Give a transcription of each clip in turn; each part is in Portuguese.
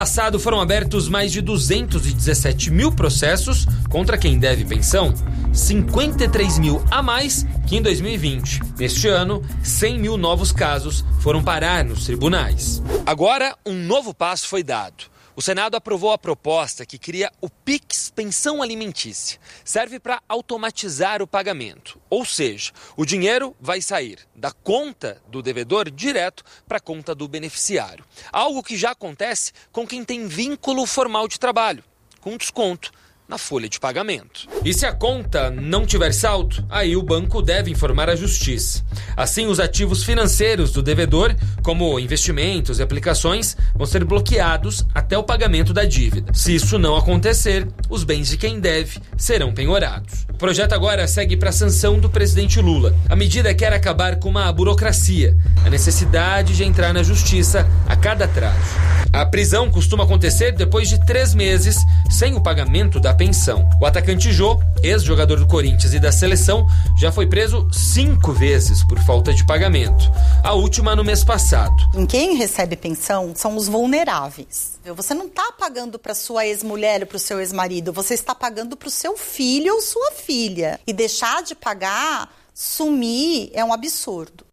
Passado foram abertos mais de 217 mil processos contra quem deve pensão, 53 mil a mais que em 2020. Neste ano, 100 mil novos casos foram parar nos tribunais. Agora, um novo passo foi dado. O Senado aprovou a proposta que cria o PIX Pensão Alimentícia. Serve para automatizar o pagamento, ou seja, o dinheiro vai sair da conta do devedor direto para a conta do beneficiário. Algo que já acontece com quem tem vínculo formal de trabalho, com desconto na folha de pagamento. E se a conta não tiver saldo, aí o banco deve informar a Justiça. Assim, os ativos financeiros do devedor, como investimentos e aplicações, vão ser bloqueados até o pagamento da dívida. Se isso não acontecer, os bens de quem deve serão penhorados. O projeto agora segue para a sanção do presidente Lula. A medida quer acabar com uma burocracia, a necessidade de entrar na Justiça a cada atraso. A prisão costuma acontecer depois de 3 meses sem o pagamento da pensão. O atacante Jô, ex-jogador do Corinthians e da seleção, já foi preso 5 vezes por falta de pagamento. A última no mês passado. Quem recebe pensão são os vulneráveis. Você não está pagando para sua ex-mulher ou para o seu ex-marido, você está pagando para o seu filho ou sua filha. E deixar de pagar, sumir, é um absurdo.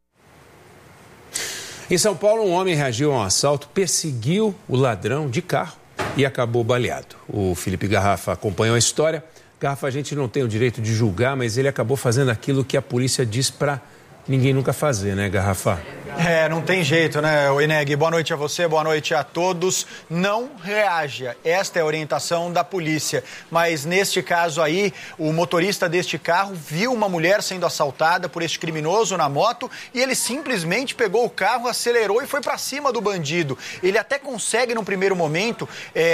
Em São Paulo, um homem reagiu a um assalto, perseguiu o ladrão de carro e acabou baleado. O Felipe Garrafa acompanhou a história. Garrafa, a gente não tem o direito de julgar, mas ele acabou fazendo aquilo que a polícia diz para ninguém nunca fazer, né, Garrafa? Não tem jeito, né, Ineg? Boa noite a você, boa noite a todos. Não reaja. Esta é a orientação da polícia. Mas neste caso aí, o motorista deste carro viu uma mulher sendo assaltada por este criminoso na moto e ele simplesmente pegou o carro, acelerou e foi para cima do bandido. Ele até consegue, num primeiro momento,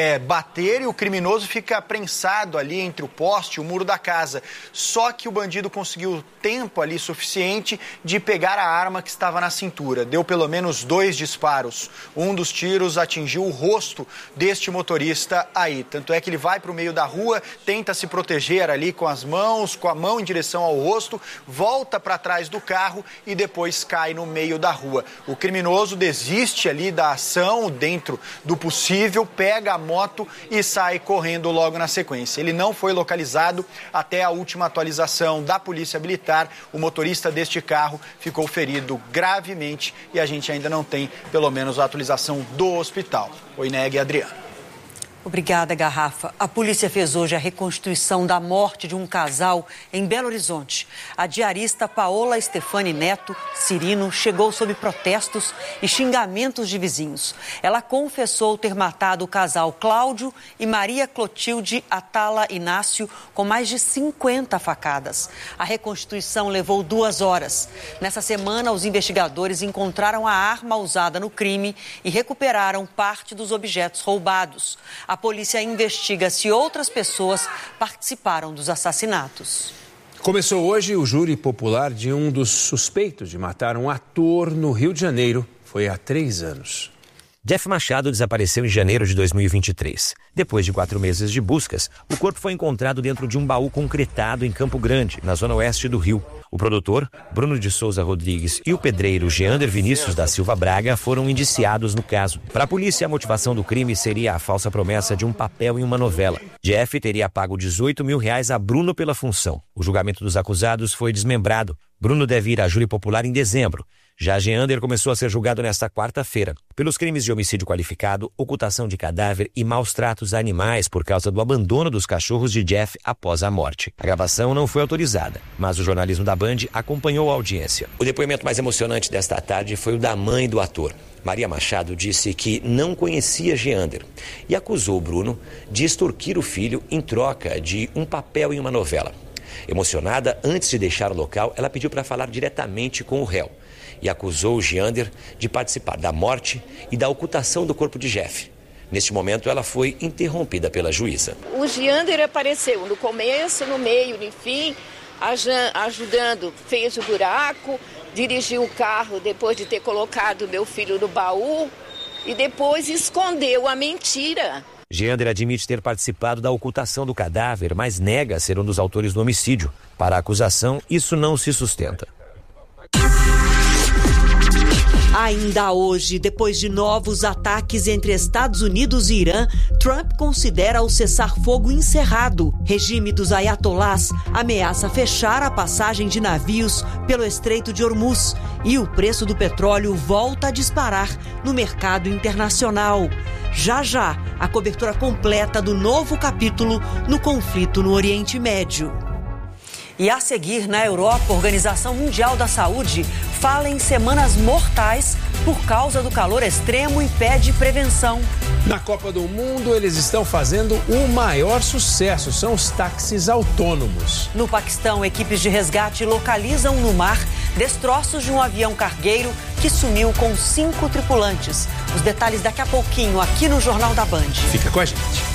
bater e o criminoso fica prensado ali entre o poste e o muro da casa. Só que o bandido conseguiu tempo ali suficiente de pegar a arma que estava na cintura. Deu pelo menos 2 disparos. Um dos tiros atingiu o rosto deste motorista aí. Tanto é que ele vai para o meio da rua, tenta se proteger ali com as mãos, com a mão em direção ao rosto, volta para trás do carro e depois cai no meio da rua. O criminoso desiste ali da ação dentro do possível, pega a moto e sai correndo logo na sequência. Ele não foi localizado até a última atualização da Polícia Militar. O motorista deste carro ficou ferido gravemente e a gente ainda não tem, pelo menos, a atualização do hospital. Oi, Ineg e Adriano. Obrigada, Garrafa. A polícia fez hoje a reconstituição da morte de um casal em Belo Horizonte. A diarista Paola Stefani Neto Cirino chegou sob protestos e xingamentos de vizinhos. Ela confessou ter matado o casal Cláudio e Maria Clotilde Atala Inácio com mais de 50 facadas. A reconstituição levou 2 horas. Nessa semana, os investigadores encontraram a arma usada no crime e recuperaram parte dos objetos roubados. A polícia investiga se outras pessoas participaram dos assassinatos. Começou hoje o júri popular de um dos suspeitos de matar um ator no Rio de Janeiro. Foi há 3 anos. Jeff Machado desapareceu em janeiro de 2023. Depois de 4 meses de buscas, o corpo foi encontrado dentro de um baú concretado em Campo Grande, na zona oeste do Rio. O produtor, Bruno de Souza Rodrigues, e o pedreiro Geander Vinícius da Silva Braga foram indiciados no caso. Para a polícia, a motivação do crime seria a falsa promessa de um papel em uma novela. Jeff teria pago R$18 mil a Bruno pela função. O julgamento dos acusados foi desmembrado. Bruno deve ir a júri popular em dezembro. Já Geander começou a ser julgado nesta quarta-feira pelos crimes de homicídio qualificado, ocultação de cadáver e maus tratos a animais por causa do abandono dos cachorros de Jeff após a morte. A gravação não foi autorizada, mas o jornalismo da Band acompanhou a audiência. O depoimento mais emocionante desta tarde foi o da mãe do ator. Maria Machado disse que não conhecia Geander e acusou Bruno de extorquir o filho em troca de um papel em uma novela. Emocionada, antes de deixar o local, ela pediu para falar diretamente com o réu e acusou o Geander de participar da morte e da ocultação do corpo de Jeff. Neste momento, ela foi interrompida pela juíza. O Geander apareceu no começo, no meio, no fim, ajudando, fez o buraco, dirigiu o carro depois de ter colocado meu filho no baú e depois escondeu a mentira. Geander admite ter participado da ocultação do cadáver, mas nega ser um dos autores do homicídio. Para a acusação, isso não se sustenta. Ainda hoje, depois de novos ataques entre Estados Unidos e Irã, Trump considera o cessar-fogo encerrado. Regime dos ayatolás ameaça fechar a passagem de navios pelo Estreito de Hormuz e o preço do petróleo volta a disparar no mercado internacional. Já, a cobertura completa do novo capítulo no conflito no Oriente Médio. E a seguir, na Europa, a Organização Mundial da Saúde fala em semanas mortais por causa do calor extremo e pede prevenção. Na Copa do Mundo, eles estão fazendo o maior sucesso, são os táxis autônomos. No Paquistão, equipes de resgate localizam no mar destroços de um avião cargueiro que sumiu com 5 tripulantes. Os detalhes daqui a pouquinho, aqui no Jornal da Band. Fica com a gente.